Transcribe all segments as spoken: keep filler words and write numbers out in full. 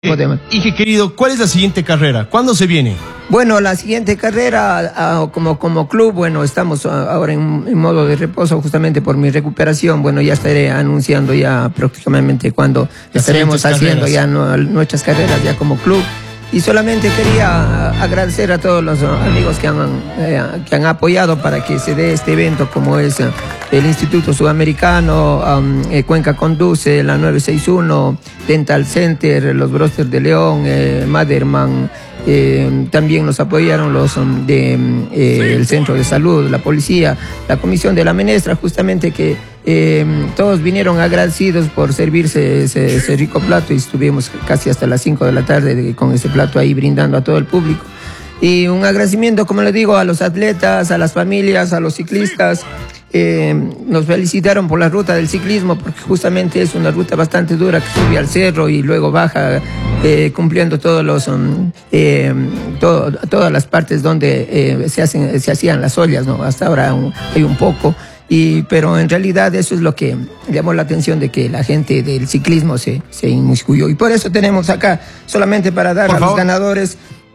Eh, Ige querido, ¿cuál es la siguiente carrera? ¿Cuándo se viene? Bueno, la siguiente carrera, uh, como, como club, bueno, estamos uh, ahora en, en modo de reposo justamente por mi recuperación. Bueno, ya estaré anunciando ya próximamente cuando las estaremos haciendo carreras. ya no, nuestras carreras ya como club. Y solamente quería agradecer a todos los amigos que han, eh, que han apoyado para que se dé este evento, como es el Instituto Sudamericano, um, eh, Cuenca Conduce, la nueve seis uno, Dental Center, los Brosters de León, eh, Maderman. Eh, también nos apoyaron los um, de eh, el Centro de Salud, la Policía, la Comisión de la Menestra, justamente que eh, todos vinieron agradecidos por servirse ese, ese rico plato y estuvimos casi hasta las cinco de la tarde de, con ese plato ahí brindando a todo el público. Y un agradecimiento, como les digo, a los atletas, a las familias, a los ciclistas. Eh, nos felicitaron por la ruta del ciclismo porque justamente es una ruta bastante dura que sube al cerro y luego baja eh, cumpliendo todos los um, eh, todo, todas las partes donde eh, se hacen se hacían las ollas, ¿no? Hasta ahora un, hay un poco y pero en realidad eso es lo que llamó la atención de que la gente del ciclismo se se inmiscuyó y por eso tenemos acá solamente para dar por a favor. los ganadores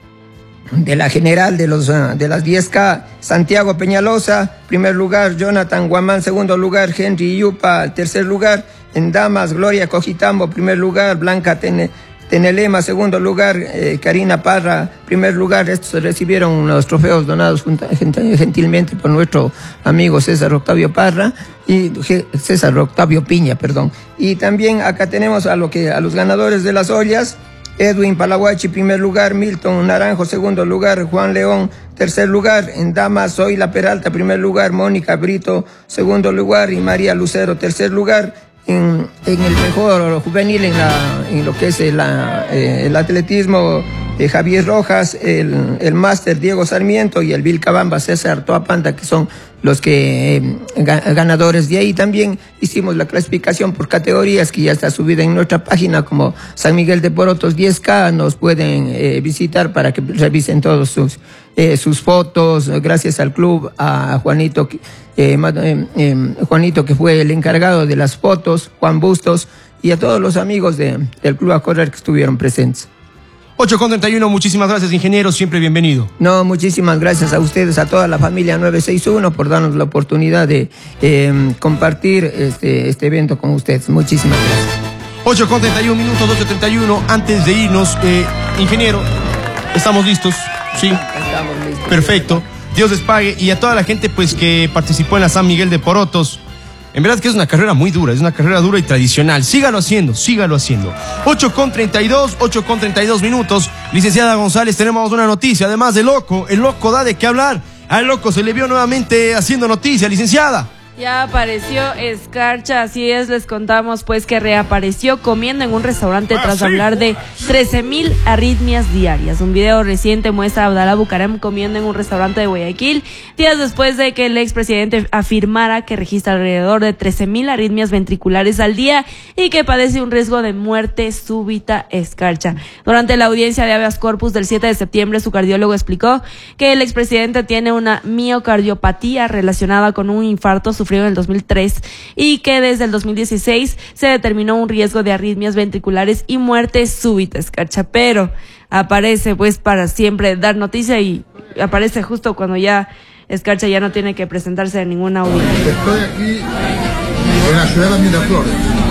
de la general de los de las diez K, Santiago Peñalosa, primer lugar, Jonathan Guamán, segundo lugar, Henry Yupa, tercer lugar, en damas, Gloria Cojitambo, primer lugar, Blanca Tene, Tenelema, segundo lugar, eh, Karina Parra, primer lugar. Estos recibieron los trofeos donados gentilmente por nuestro amigo César Octavio Parra y César Octavio Piña, perdón. Y también acá tenemos a lo que a los ganadores de las ollas. Edwin Palaguachi, primer lugar, Milton Naranjo, segundo lugar, Juan León, tercer lugar, en damas, Zoila Peralta, primer lugar, Mónica Brito, segundo lugar, y María Lucero, tercer lugar, en, en el mejor juvenil, en, la, en lo que es el, eh, el atletismo, eh, Javier Rojas, el, el máster Diego Sarmiento y el Vilcabamba César Toapanta, que son los que eh, ganadores de ahí. También hicimos la clasificación por categorías que ya está subida en nuestra página, como San Miguel de Porotos diez K, nos pueden eh, visitar para que revisen todos sus, eh, sus fotos, gracias al club, a Juanito, eh, eh, eh, Juanito que fue el encargado de las fotos, Juan Bustos, y a todos los amigos de, del Club a Correr que estuvieron presentes. ocho con treinta y uno, muchísimas gracias, ingeniero, siempre bienvenido. No, muchísimas gracias a ustedes, a toda la familia nueve seis uno por darnos la oportunidad de eh, compartir este, este evento con ustedes. Muchísimas gracias. ocho con treinta y uno minutos, ocho treinta y uno, antes de irnos, eh, ingeniero, ¿estamos listos? Sí. Estamos listos. Perfecto, Dios les pague, y a toda la gente pues que participó en la San Miguel de Porotos. En verdad que es una carrera muy dura, es una carrera dura y tradicional. Sígalo haciendo, sígalo haciendo. ocho con treinta y dos, ocho con treinta y dos minutos. Licenciada González, tenemos una noticia. Además de Loco, el Loco da de qué hablar. Al Loco se le vio nuevamente haciendo noticia, licenciada. Ya apareció Escarcha, así es, les contamos pues que reapareció comiendo en un restaurante ah, tras ¿sí? hablar de trece mil arritmias diarias. Un video reciente muestra a Abdalá Bucaram comiendo en un restaurante de Guayaquil, días después de que el expresidente afirmara que registra alrededor de trece mil arritmias ventriculares al día y que padece un riesgo de muerte súbita. Escarcha. Durante la audiencia de habeas corpus del siete de septiembre, su cardiólogo explicó que el expresidente tiene una miocardiopatía relacionada con un infarto sufrido en el dos mil tres y que desde el dos mil dieciséis se determinó un riesgo de arritmias ventriculares y muerte súbita. Escarcha, pero aparece pues para siempre dar noticia y aparece justo cuando ya Escarcha ya no tiene que presentarse en ninguna audiencia. Estoy aquí en la ciudad de Miraflores.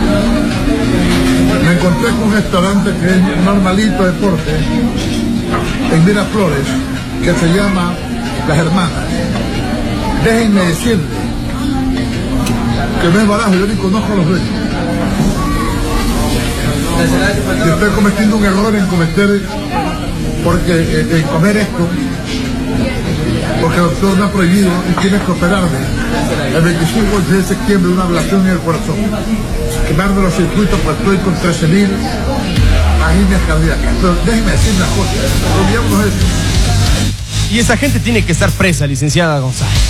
Me encontré con un restaurante que es normalito deporte en Miraflores que se llama Las Hermanas. Déjenme decirles que no es barajo, yo ni conozco a los dueños. Yo estoy cometiendo un error en cometer, porque en comer esto, porque el doctor me ha prohibido y tiene que operarme el veinticinco de septiembre de una ablación en el corazón. Quemarme los circuitos, pues estoy con trece mil arritmias cardíacas. Pero déjenme decir una cosa, olvidémonos eso. Y esa gente tiene que estar presa, licenciada González.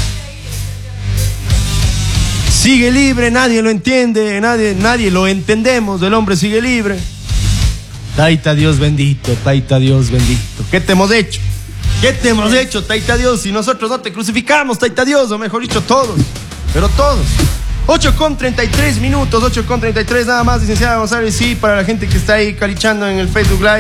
Sigue libre, nadie lo entiende, nadie, nadie lo entendemos, el hombre sigue libre. Taita Dios bendito, Taita Dios bendito. ¿Qué te hemos hecho? ¿Qué te hemos hecho, Taita Dios? Si nosotros no te crucificamos, Taita Dios, o mejor dicho, todos, pero todos. ocho con treinta y tres minutos, ocho con treinta y tres nada más, licenciada González, sí, para la gente que está ahí calichando en el Facebook Live.